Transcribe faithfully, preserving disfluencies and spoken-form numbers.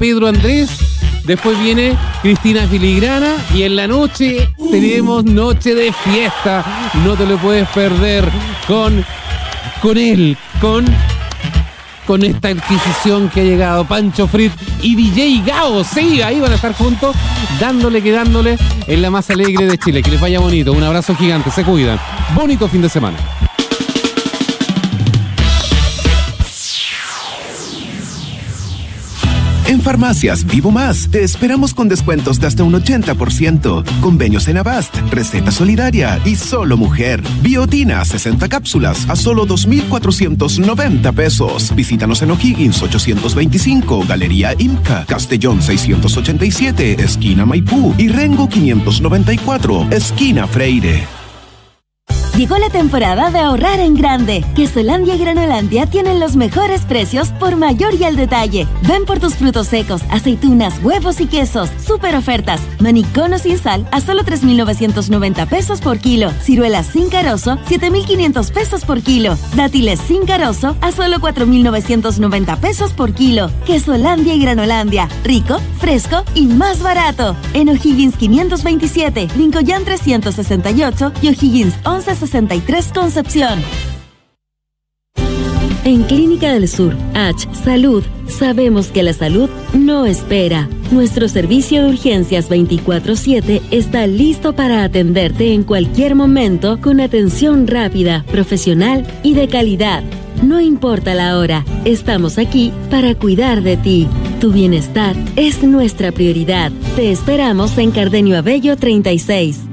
Pedro Andrés. Después viene Cristina Filigrana y en la noche tenemos noche de fiesta. No te lo puedes perder con, con él, con, con esta adquisición que ha llegado Pancho Frit y D J Gao. Sí, ahí van a estar juntos dándole que dándole en la más alegre de Chile. Que les vaya bonito, un abrazo gigante, se cuidan. Bonito fin de semana. En Farmacias Vivo Más te esperamos con descuentos de hasta un ochenta por ciento. Convenios en Avast, receta solidaria y solo mujer. Biotina, sesenta cápsulas a solo dos mil cuatrocientos noventa pesos. Visítanos en O'Higgins ochocientos veinticinco, Galería Imca, Castellón seiscientos ochenta y siete, esquina Maipú y Rengo quinientos noventa y cuatro, esquina Freire. Llegó la temporada de ahorrar en grande. Quesolandia y Granolandia tienen los mejores precios por mayor y al detalle. Ven por tus frutos secos, aceitunas, huevos y quesos. Super ofertas. Manicono sin sal a solo tres mil novecientos noventa pesos por kilo. Ciruelas sin carozo, siete mil quinientos pesos por kilo. Dátiles sin carozo a solo cuatro mil novecientos noventa pesos por kilo. Quesolandia y Granolandia. Rico, fresco y más barato. En O'Higgins quinientos veintisiete, Lincoln trescientos sesenta y ocho y O'Higgins once sesenta y tres Concepción. En Clínica del Sur, H Salud, sabemos que la salud no espera. Nuestro servicio de urgencias veinticuatro siete está listo para atenderte en cualquier momento con atención rápida, profesional y de calidad. No importa la hora, estamos aquí para cuidar de ti. Tu bienestar es nuestra prioridad. Te esperamos en Cardenio Abello treinta y seis.